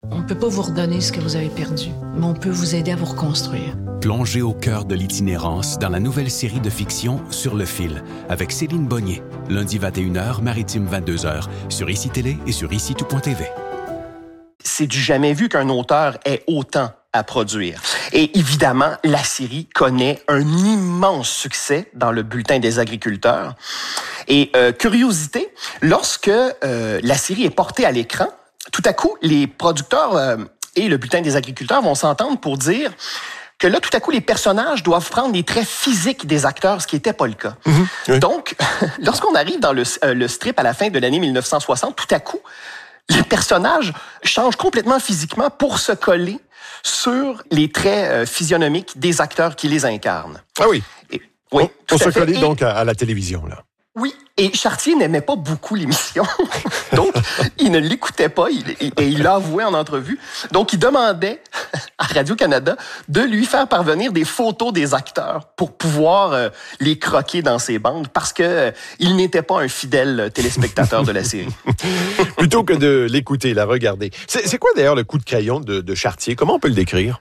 On ne peut pas vous redonner ce que vous avez perdu, mais on peut vous aider à vous reconstruire. Plongez au cœur de l'itinérance dans la nouvelle série de fiction Sur le fil, avec Céline Bonnier, lundi 21h, maritime 22h, sur ICI Télé et sur ICI-tout.tv. C'est du jamais vu qu'un auteur ait autant à produire. Et évidemment, la série connaît un immense succès dans le bulletin des agriculteurs. Et curiosité, lorsque la série est portée à l'écran, tout à coup, les producteurs et le bulletin des agriculteurs vont s'entendre pour dire que là, tout à coup, les personnages doivent prendre les traits physiques des acteurs, ce qui n'était pas le cas. Oui. Donc, lorsqu'on arrive dans le strip à la fin de l'année 1960, tout à coup, les personnages changent complètement physiquement pour se coller sur les traits physionomiques des acteurs qui les incarnent. Ah oui. Oui. Pour se coller donc à la télévision, là. Oui, et Chartier n'aimait pas beaucoup l'émission. Donc, il ne l'écoutait pas et il l'a avoué en entrevue. Donc, il demandait à Radio-Canada de lui faire parvenir des photos des acteurs pour pouvoir les croquer dans ses bandes parce que il n'était pas un fidèle téléspectateur de la série. Plutôt que de l'écouter, la regarder. C'est quoi d'ailleurs le coup de crayon de Chartier? Comment on peut le décrire?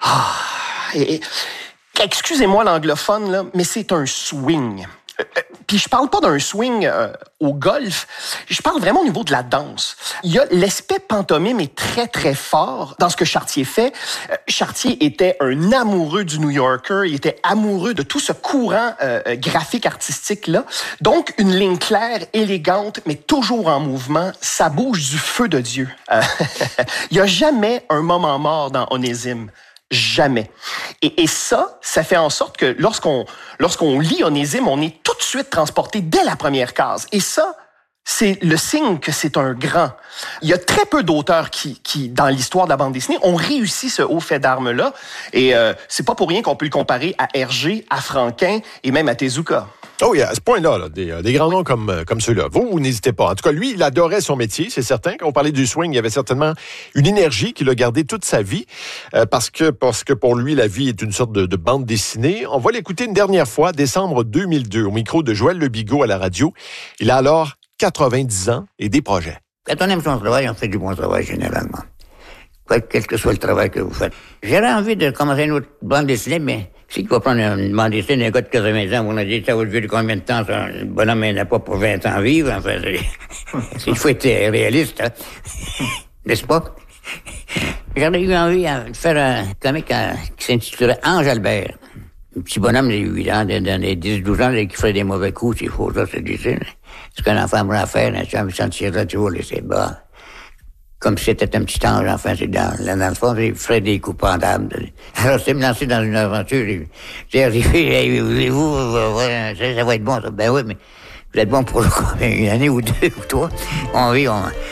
Excusez-moi l'anglophone, là, mais c'est un swing. Puis je parle pas d'un swing au golf, je parle vraiment au niveau de la danse. Il y a l'aspect pantomime est très très fort dans ce que Chartier fait. Chartier était un amoureux du New Yorker, il était amoureux de tout ce courant graphique artistique là. Donc une ligne claire, élégante, mais toujours en mouvement, ça bouge du feu de Dieu. Il y a jamais un moment mort dans Onésime. Jamais. Et ça fait en sorte que lorsqu'on lit Onésime, on est tout de suite transporté dès la première case. Et ça, c'est le signe que c'est un grand. Il y a très peu d'auteurs qui dans l'histoire de la bande dessinée, ont réussi ce haut fait d'armes-là. Et c'est pas pour rien qu'on peut le comparer à Hergé, à Franquin et même à Tezuka. Oh oui, à ce point-là, là, des grands noms comme ceux-là. Vous n'hésitez pas. En tout cas, lui, il adorait son métier, c'est certain. Quand on parlait du swing, il y avait certainement une énergie qu'il a gardée toute sa vie, parce que pour lui, la vie est une sorte de bande dessinée. On va l'écouter une dernière fois, décembre 2002, au micro de Joël Lebigot à la radio. Il a alors 90 ans et des projets. Quand on aime son travail, on fait du bon travail généralement. Quel que soit le travail que vous faites. J'aurais envie de commencer une autre bande dessinée, mais si tu vas prendre une bande dessinée d'un gars de 80 ans, on a dit ça va durer combien de temps? Ça, le bonhomme n'a pas pour 20 ans vivre. Enfin, il faut être réaliste, hein? N'est-ce pas? J'aurais eu envie de faire un comique qui s'intitulerait Ange Albert. Un petit bonhomme de 8 ans, dans les 10-12 ans, qui ferait des mauvais coups, c'est faux, ça, c'est difficile. Ce qu'un enfant pourrait faire, un chum, il s'en tirerait toujours laisser bas. Comme si c'était un petit ange, enfin, c'est dans le fond, il ferait des coups pendables. Alors, c'est me lancer dans une aventure. J'ai arrivé, vous, ça va être bon, ça. Ben oui, mais vous êtes bon pour une année ou deux ou trois. On vit,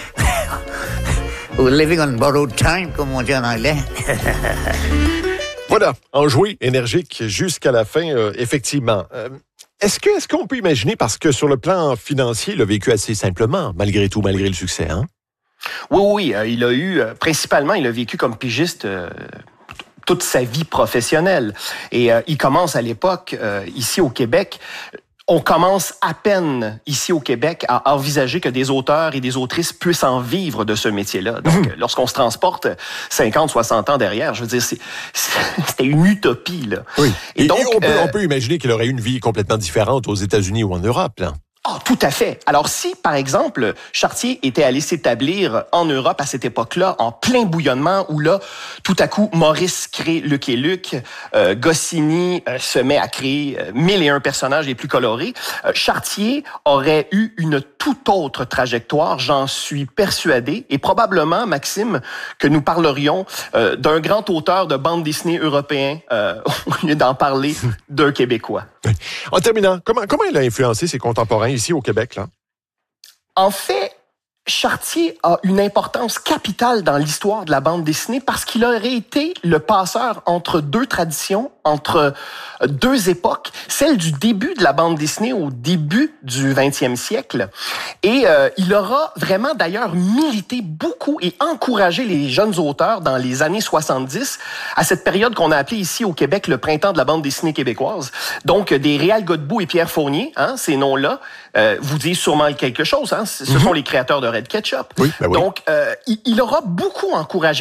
we're living on borrowed time, comme on dit en anglais. Voilà, enjoué, énergique jusqu'à la fin, effectivement. Est-ce qu'on peut imaginer, parce que sur le plan financier, il a vécu assez simplement, malgré tout, malgré le succès, hein? Oui, il a eu, principalement, il a vécu comme pigiste toute sa vie professionnelle. Et il commence à l'époque, ici au Québec, on commence à peine ici au Québec à envisager que des auteurs et des autrices puissent en vivre de ce métier-là. Donc, lorsqu'on se transporte 50, 60 ans derrière, je veux dire, c'était une utopie, là. Oui. Et donc, on peut imaginer qu'il aurait eu une vie complètement différente aux États-Unis ou en Europe, là. Oh, tout à fait. Alors, si, par exemple, Chartier était allé s'établir en Europe à cette époque-là, en plein bouillonnement, où là, tout à coup, Maurice crée Luc et Luc, Goscinny se met à créer 1001 personnages les plus colorés, Chartier aurait eu une toute autre trajectoire, j'en suis persuadé, et probablement, Maxime, que nous parlerions d'un grand auteur de bande dessinée européen au lieu d'en parler d'un Québécois. En terminant, comment il a influencé ses contemporains ici au Québec, là? En fait, Chartier a une importance capitale dans l'histoire de la bande dessinée parce qu'il aurait été le passeur entre deux traditions, entre deux époques, celle du début de la bande dessinée au début du 20e siècle. Et il aura vraiment d'ailleurs milité beaucoup et encouragé les jeunes auteurs dans les années 70, à cette période qu'on a appelée ici au Québec le printemps de la bande dessinée québécoise. Donc des Réal Godbout et Pierre Fournier, hein, ces noms-là, vous disent sûrement quelque chose. Hein, ce sont les créateurs de Red Ketchup. Oui, ben oui. Donc il aura beaucoup encouragé